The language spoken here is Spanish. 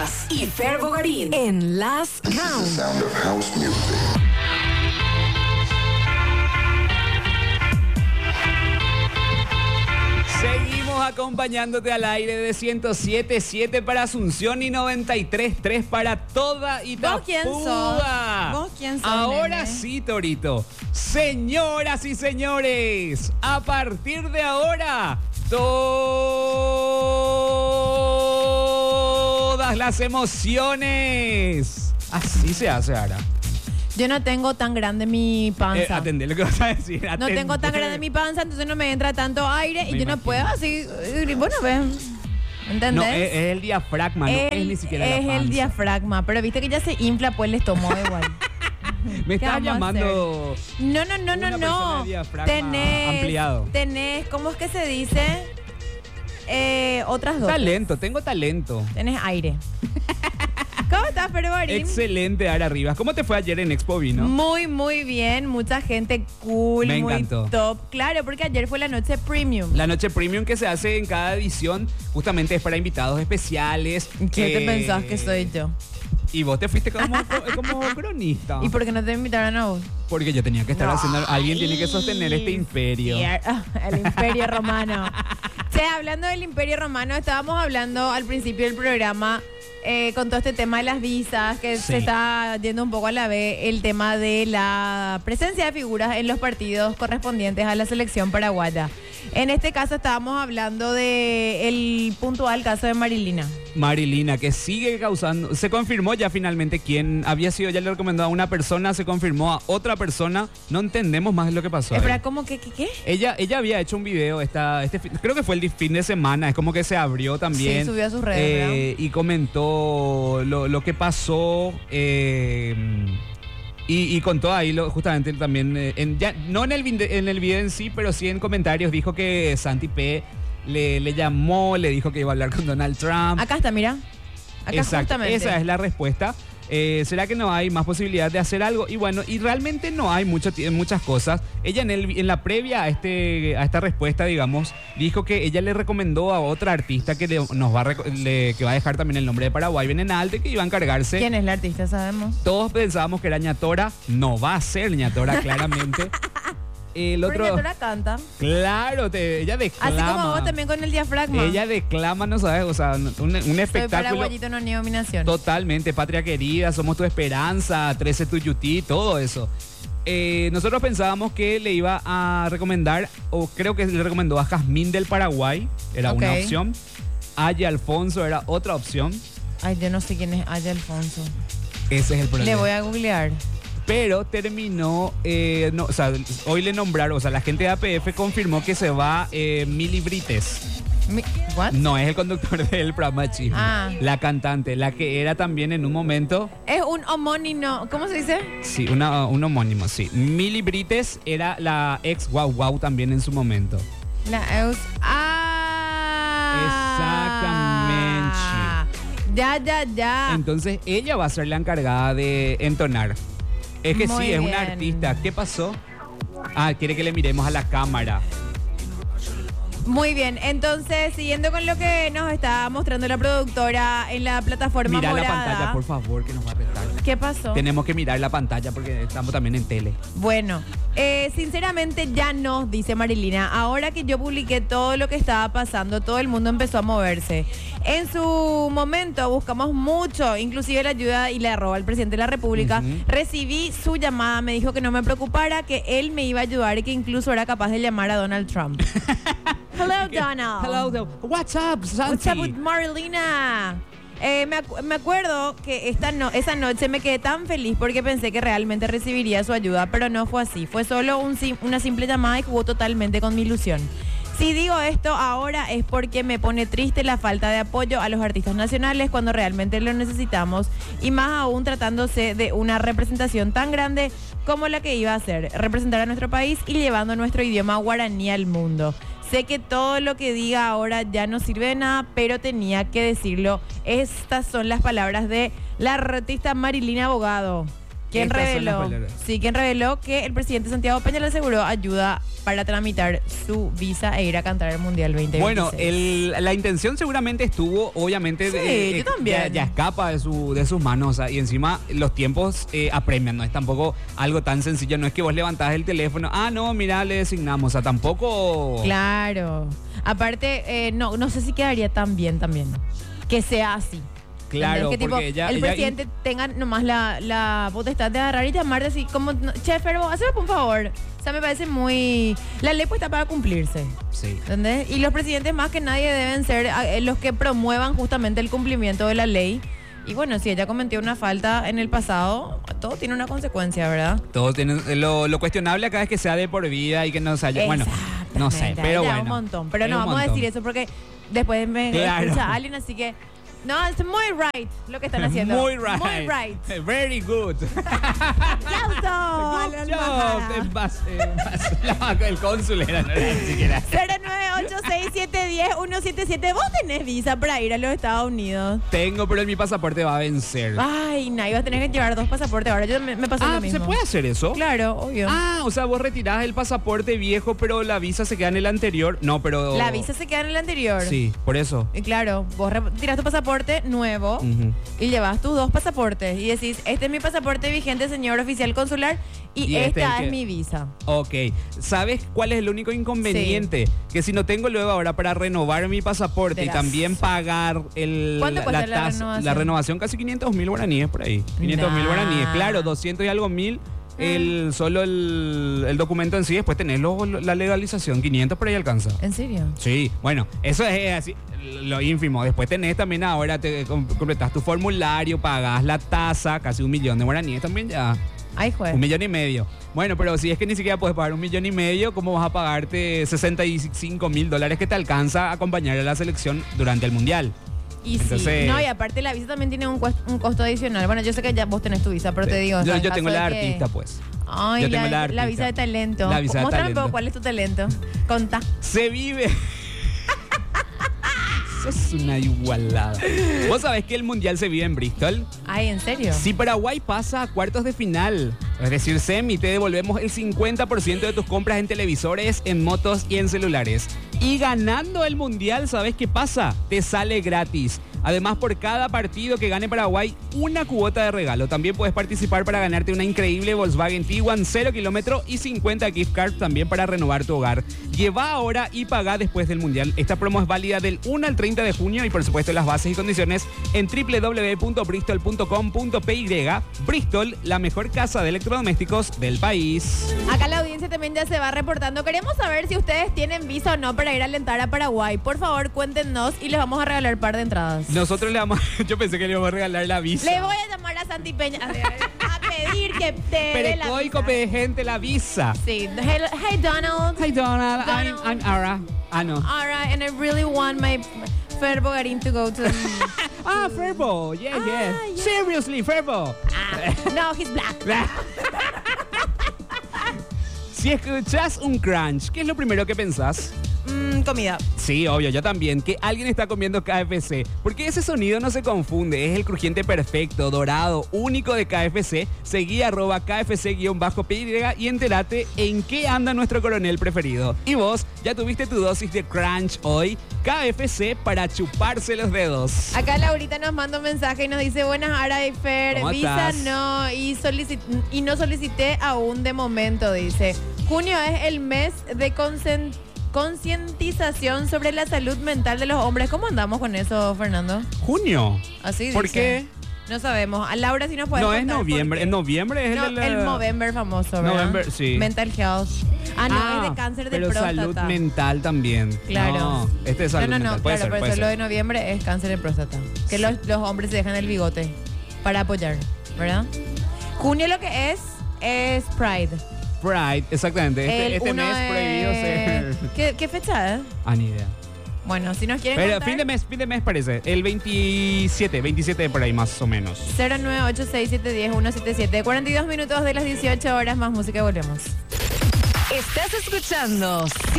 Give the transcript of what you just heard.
Rojas y Fer Bogarín en Last Count. Sound of house music. Seguimos acompañándote al aire de 107.7 para Asunción y 93.3 para toda Itapúa. ¿Vos quién sos? ¿Vos quién sos, Ahora nene? sí, Torito. Señoras y señores, a partir de ahora, todas las emociones. Así se hace ahora. Yo no tengo tan grande mi panza. Atendé lo que vas a decir. No tengo tan grande mi panza, entonces no me entra tanto aire y Me yo no imagino. puedo así. Bueno, ven. ¿Entendés? No, es el diafragma, no es ni siquiera la Es panza. el diafragma, pero viste que ya se infla pues el estómago igual. Me ¿Qué estás vamos a llamando. No. Una persona de diafragma ampliado. Tenés, ¿cómo es que se dice? Otras dos. Talento, tengo talento. Tenés aire. ¿Cómo estás, Ferborín? Excelente, Ara Rivas. ¿Cómo te fue ayer en Expo Vino? Muy, muy bien. Mucha gente cool, Me muy encantó. top. Claro, porque ayer fue la noche premium. La noche premium que se hace en cada edición justamente es para invitados especiales. ¿Qué te pensás que soy yo? Y vos te fuiste como cronista. ¿Y por qué no te invitaron a vos? Porque yo tenía que estar haciendo... Alguien tiene que sostener este imperio. El imperio romano. Che, hablando del imperio romano, estábamos hablando al principio del programa con todo este tema de las visas, que Sí. se está yendo un poco a la vez, el tema de la presencia de figuras en los partidos correspondientes a la selección paraguaya. En este caso estábamos hablando de el puntual caso de Marilina. Marilina, que sigue causando... Se confirmó ya finalmente quién había sido, ya le recomendó a una persona, se confirmó a otra persona. No entendemos más lo que pasó. Espera, ahí. ¿cómo que qué? Ella había hecho un video, creo que fue el fin de semana, es como que se abrió también. Sí, subió a sus redes, ¿verdad? Y comentó lo que pasó. Y contó ahí justamente también, no en el video en sí, pero sí en comentarios, dijo que Santi P le llamó, le dijo que iba a hablar con Donald Trump. Acá está, mira. Acá Exacto, justamente. esa es la respuesta. ¿Será que no hay más posibilidad de hacer algo? Y bueno, y realmente no hay muchas cosas. Ella en la previa a esta respuesta, digamos, dijo que ella le recomendó a otra artista que que va a dejar también el nombre de Paraguay bien en alto y que iba a encargarse. ¿Quién es la artista, sabemos? Todos pensábamos que era Ñatora, no va a ser Ñatora claramente. El Pero otro, Ñatora canta. claro, ella declama. Así como vos también con el diafragma. Ella declama, no sabes, o sea, un Soy espectáculo. paraguayito, no niego mi nación. Totalmente, patria querida, somos tu esperanza, 13 Tuyutí, todo eso. Nosotros pensábamos que le iba a recomendar, o creo que le recomendó a Jazmín del Paraguay, era una Ok. opción. Aya Alfonso era otra opción. Ay, yo no sé quién es Aya Alfonso. Ese es el problema. Le voy a googlear. Pero terminó, hoy le nombraron, la gente de APF confirmó que se va Mili Brites. ¿What? No es el conductor del programa de Chisme. Ah. La cantante, la que era también en un momento. Es un homónimo. ¿Cómo se dice? Sí, un homónimo, sí. Mili Brites era la ex Guau Guau también en su momento. La Eus. ¡Ah! Exactamente. Ya. Entonces ella va a ser la encargada de entonar. Es que Muy sí, es bien. una artista. ¿Qué pasó? Quiere que le miremos a la cámara. Muy bien. Entonces, siguiendo con lo que nos está mostrando la productora en la plataforma Mira la morada. pantalla, por favor, que nos va a retar. ¿Qué pasó? Tenemos que mirar la pantalla porque estamos también en tele. Bueno, sinceramente ya no, dice Marilina. Ahora que yo publiqué todo lo que estaba pasando, todo el mundo empezó a moverse. En su momento buscamos mucho, inclusive la ayuda y le arroba al presidente de la República. Ujú. Recibí su llamada, me dijo que no me preocupara, que él me iba a ayudar y que incluso era capaz de llamar a Donald Trump. Hello, Donald. Hello, what's up, Santi? What's up with Marilina? Me acuerdo que esa noche me quedé tan feliz porque pensé que realmente recibiría su ayuda, pero no fue así. Fue solo una simple llamada y jugó totalmente con mi ilusión. Si digo esto ahora es porque me pone triste la falta de apoyo a los artistas nacionales cuando realmente lo necesitamos y más aún tratándose de una representación tan grande como la que iba a hacer, representar a nuestro país y llevando nuestro idioma guaraní al mundo. Sé que todo lo que diga ahora ya no sirve de nada, pero tenía que decirlo. Estas son las palabras de la artista Marilina Abogado. ¿Quién Estas son las reveló? palabras. Sí, quien reveló que el presidente Santiago Peña le aseguró ayuda para tramitar su visa e ir a cantar el Mundial 2026. Bueno, la intención seguramente estuvo, obviamente, Sí, yo también. ya escapa de sus manos, o sea, y encima los tiempos apremian, no es tampoco algo tan sencillo, no es que vos levantás el teléfono, no, mira, le designamos, o sea, tampoco... Claro. Aparte, no sé si quedaría tan bien también que sea así. Claro, ¿entendés? Que porque tipo, ella... el presidente tenga nomás la potestad de agarrar y llamarte así como, che, Ferbo, hazme un favor. O sea, me parece muy... La ley pues está para cumplirse. Sí. ¿Entendés? Y los presidentes más que nadie deben ser los que promuevan justamente el cumplimiento de la ley. Y bueno, si ella cometió una falta en el pasado, todo tiene una consecuencia, ¿verdad? Todos tienen, lo cuestionable acá es que sea de por vida y que no se haya... Bueno, no sé, Exactamente, pero ya bueno. un montón. Pero es no un vamos a montón. decir eso porque después me Claro. escucha alguien, así que... No, es muy right lo que están haciendo. Muy right. Muy right. Very good. ¡Aplauso! Good job. El cónsul era, no era ni siquiera. 0986710-177. ¿Vos tenés visa para ir a los Estados Unidos? Tengo, pero mi pasaporte va a vencer. Ay, no, ibas a tener que llevar 2 pasaportes ahora. Yo me pasó lo mismo. ¿se puede hacer eso? Claro, obvio. O sea, vos retirás el pasaporte viejo, pero la visa se queda en el anterior. No, pero... La visa se queda en el anterior. Sí, por eso. Y claro, vos tirás tu pasaporte nuevo Ujú. y llevas tus 2 pasaportes y decís, este es mi pasaporte vigente, señor oficial consular, y este esta es el es que- mi visa. Ok. ¿Sabes cuál es el único inconveniente? Que si no tengo luego ahora para renovar mi pasaporte y Verás. también pagar ¿Cuánto cuesta la renovación? la renovación casi 500.000 guaraníes por ahí. 500.000 guaraníes. Claro, 200 y algo mil. Solo el documento en sí, después tenés la legalización. 500 por ahí alcanza. ¿En serio? Sí, bueno, eso es así, lo ínfimo. Después tenés también ahora, te completás tu formulario, pagás la tasa, casi 1 millón de guaraníes también ya. Ay, juez. 1,5 millones. Bueno, pero si es que ni siquiera puedes pagar 1,5 millones, ¿cómo vas a pagarte $65,000 que te alcanza a acompañar a la selección durante el Mundial? Y sí, Entonces- no, y aparte la visa también tiene un costo adicional. Bueno, yo sé que ya vos tenés tu visa, pero te digo... o sea, en Yo caso tengo de la que- artista, pues. Ay, Yo tengo la la artista. visa de talento. La visa de Muéstrame talento. un poco cuál es tu talento. Contá. Se vive. Sos una igualada. ¿Vos sabés que el Mundial se vive en Bristol? Ay, ¿en serio? Si Paraguay pasa a cuartos de final, es decir, semi, te devolvemos el 50% de tus compras en televisores, en motos y en celulares. Y ganando el Mundial, ¿sabés qué pasa? Te sale gratis. Además, por cada partido que gane Paraguay, una cuota de regalo. También puedes participar para ganarte una increíble Volkswagen Tiguan 0 kilómetro y 50 gift cards también para renovar tu hogar. Lleva ahora y paga después del Mundial. Esta promo es válida del 1 al 30 de junio y por supuesto las bases y condiciones en www.bristol.com.py. Bristol, la mejor casa de electrodomésticos del país. Acá la audiencia también ya se va reportando. Queremos saber si ustedes tienen visa o no para ir a alentar a Paraguay. Por favor, cuéntenos y les vamos a regalar un par de entradas. Nosotros le vamos, yo pensé que le íbamos a regalar la visa. Le voy a llamar a Santi Peña a pedir que te dé la Perecoico visa. de gente la visa. Sí. Hey, Donald. Hi Donald, Donald. I'm Ara. No. All right, and I really want my Fer Bogarín to go to... Ferbo, yeah. Yeah. Seriously, Ferbo. No, he's black. Si escuchas un crunch, ¿qué es lo primero que pensás? Comida. Sí, obvio, yo también, que alguien está comiendo KFC. Porque ese sonido no se confunde, es el crujiente perfecto, dorado, único de KFC. Seguí @KFC_PY y entérate en qué anda nuestro coronel preferido. Y vos, ya tuviste tu dosis de crunch hoy. KFC para chuparse los dedos. Acá Laurita nos manda un mensaje y nos dice, buenas Ara y Fer, ¿Cómo visa estás? no, y no solicité aún de momento, dice. Junio es el mes de concientización sobre la salud mental de los hombres. ¿Cómo andamos con eso, Fernando? ¿Junio? Así ¿Por dice. qué? No sabemos. A Laura sí nos puede No, es contar por noviembre. qué. En noviembre es No, el Movember famoso, ¿verdad? November, sí. Mental health. No, es de cáncer de pero próstata. salud mental también. Claro. No, este es salud no, mental. Puede claro, ser, pero puede solo ser. de noviembre es cáncer de próstata. Que los hombres se dejan el bigote para apoyar, ¿verdad? Junio lo que es Pride. Pride, exactamente. Este uno mes prohibido ser... ¿Qué fecha es? Ni idea. Bueno, si nos quieren Pero contar, fin de mes parece. El 27 por ahí más o menos. 0986710-177. 42 minutos de las 18 horas, más música y volvemos. Estás escuchando